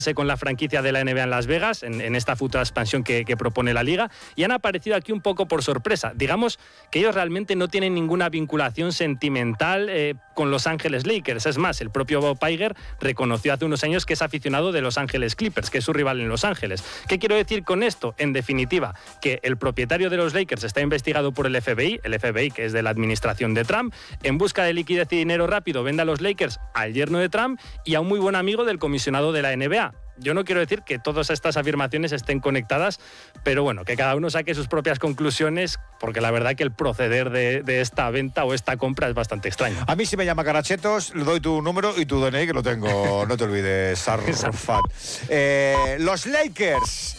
con la franquicia de la NBA en Las Vegas, en esta futura expansión que propone la Liga, y han aparecido aquí un poco por sorpresa. Digamos que ellos realmente no tienen ninguna vinculación sentimental con Los Ángeles Lakers. Es más, el propio Bob Iger reconoció hace unos años que es aficionado de Los Ángeles Clippers, que es su rival en Los Ángeles. ¿Qué quiero decir con esto? En definitiva, que el propietario de los Lakers está investigado por el FBI que es de la administración de Trump, en busca de liquidez y dinero rápido vende a los Lakers al yerno de Trump y a un muy buen amigo del comisionado de la NBA. Yo no quiero decir que todas estas afirmaciones estén conectadas, pero bueno, que cada uno saque sus propias conclusiones, porque la verdad que el proceder de esta venta o esta compra es bastante extraño. A mí si me llama Carachetos, le doy tu número y tu DNI, que lo tengo, no te olvides, Arrufat. Los Lakers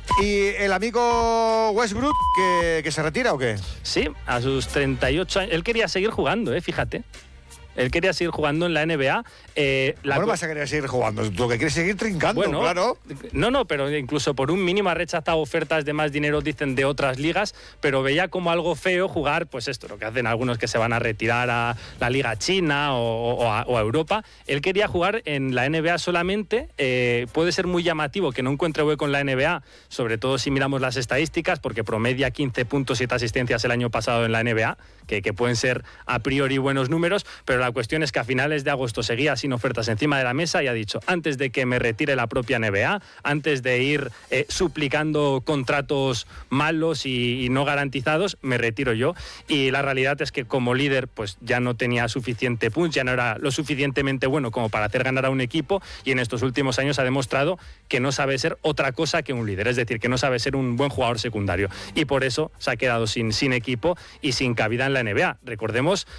y el amigo Westbrook, que se retira ¿o qué? Sí, a sus 38 años. Él quería seguir jugando, fíjate. Él quería seguir jugando en la NBA. ¿Cómo vas a querer seguir jugando? Tú que quieres seguir trincando, bueno, claro. No, pero incluso por un mínimo ha rechazado ofertas de más dinero, dicen, de otras ligas, pero veía como algo feo jugar, pues esto, lo que hacen algunos que se van a retirar a la Liga China o a Europa. Él quería jugar en la NBA solamente. Puede ser muy llamativo que no encuentre hueco en la NBA, sobre todo si miramos las estadísticas, porque promedia 15 puntos y 7 asistencias el año pasado en la NBA, que pueden ser a priori buenos números, pero la cuestión es que a finales de agosto seguía sin ofertas encima de la mesa y ha dicho, antes de que me retire la propia NBA, antes de ir suplicando contratos malos y no garantizados, me retiro yo. Y la realidad es que como líder pues ya no tenía suficiente punch, ya no era lo suficientemente bueno como para hacer ganar a un equipo, y en estos últimos años ha demostrado que no sabe ser otra cosa que un líder, es decir, que no sabe ser un buen jugador secundario, y por eso se ha quedado sin equipo y sin cabida en la NBA. Recordemos,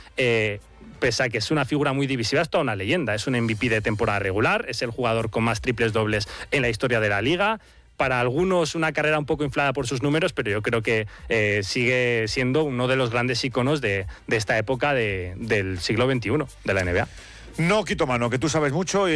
pese a que es una figura muy divisiva, es toda una leyenda. Es un MVP de temporada regular, es el jugador con más triples dobles en la historia de la Liga. Para algunos una carrera un poco inflada por sus números, pero yo creo que sigue siendo uno de los grandes íconos de esta época del siglo XXI, de la NBA. No quito mano, que tú sabes mucho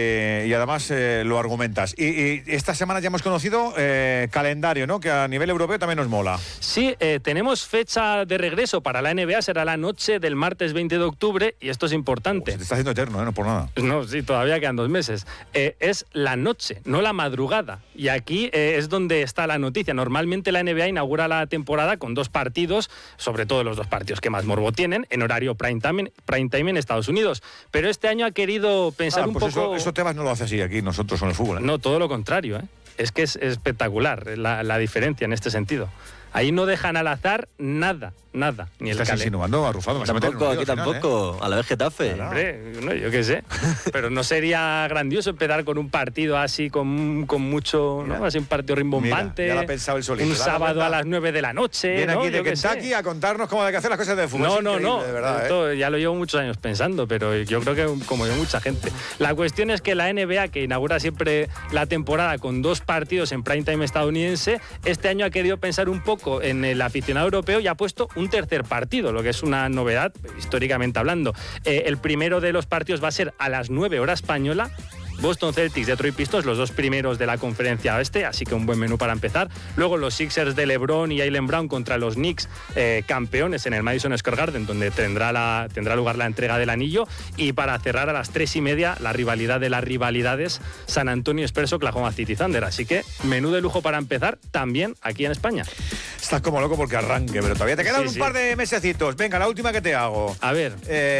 y además lo argumentas. Y esta semana ya hemos conocido calendario, ¿no? Que a nivel europeo también nos mola. Sí, tenemos fecha de regreso para la NBA, será la noche del martes 20 de octubre, y esto es importante. Se te está haciendo eterno, no por nada. No, sí, todavía quedan 2 meses. Es la noche, no la madrugada. Y aquí es donde está la noticia. Normalmente la NBA inaugura la temporada con 2 partidos, sobre todo los 2 partidos que más morbo tienen, en horario prime time en Estados Unidos. Pero este año ha querido pensar un poco... Eso Tebas no lo hace así aquí nosotros con el fútbol. No, todo lo contrario. Es que es espectacular la diferencia en este sentido. Ahí no dejan al azar nada. Ni el ¿Estás insinuando, Arrufado? Tampoco, aquí tampoco. A la vez Getafe. Claro. Hombre, no, yo qué sé. Pero no sería grandioso empezar con un partido así, con mucho, ¿no? Así un partido rimbombante. Mira, ya lo ha pensado el solito. Un sábado a las 9 de la noche. Viene ¿no? aquí de Kentucky a contarnos cómo hay que hacer las cosas de fútbol. No. De verdad, Esto ya lo llevo muchos años pensando, pero yo creo que como yo mucha gente. La cuestión es que la NBA, que inaugura siempre la temporada con 2 partidos en prime time estadounidense, este año ha querido pensar un poco en el aficionado europeo y ha puesto un tercer partido, lo que es una novedad históricamente hablando. El primero de los partidos va a ser a las 9 hora española. Boston Celtics, Detroit Pistons, los 2 primeros de la conferencia oeste, así que un buen menú para empezar. Luego los Sixers de LeBron y Jaylen Brown contra los Knicks, campeones en el Madison Square Garden, donde tendrá lugar la entrega del anillo. Y para cerrar a las 3:30, la rivalidad de las rivalidades, San Antonio Spurs, Oklahoma City Thunder. Así que menú de lujo para empezar también aquí en España. Estás como loco porque arranque, pero todavía te quedan un par de mesecitos. Venga, la última que te hago. A ver.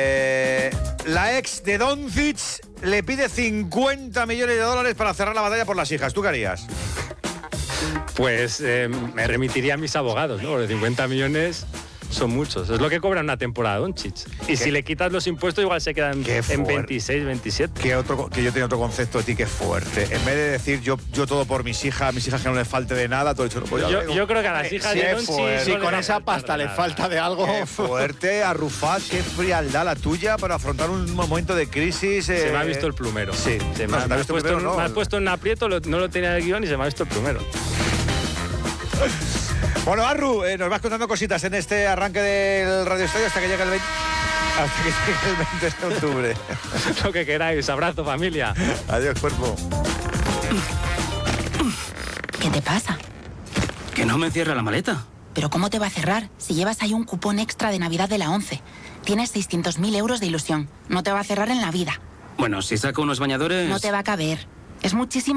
La ex de Doncic le pide 50 millones de dólares para cerrar la batalla por las hijas. ¿Tú qué harías? Pues me remitiría a mis abogados, ¿no? Porque 50 millones son muchos. Es lo que cobra una temporada Doncic. Y si le quitas los impuestos, igual se quedan en 26, 27. Que yo tenía otro concepto de ti que es fuerte. En vez de decir yo todo por mis hijas que no les falte de nada, todo hecho no puedo. Yo creo que a las hijas de Doncic, si con esa pasta le falta de algo. Qué fuerte, Arrufat, qué frialdad la tuya para afrontar un momento de crisis. Se me ha visto el plumero. Sí. Me has puesto en un aprieto, no lo tenía en el guión y se me ha visto el plumero. Bueno, Arru, nos vas contando cositas en este arranque del Radio Estadio hasta que llegue el 20 de octubre. Lo que queráis. Abrazo, familia. Adiós, cuerpo. ¿Qué te pasa? Que no me cierra la maleta. ¿Pero cómo te va a cerrar? Si llevas ahí un cupón extra de Navidad de la 11. Tienes 600.000 euros de ilusión. No te va a cerrar en la vida. Bueno, si saco unos bañadores... No te va a caber. Es muchísima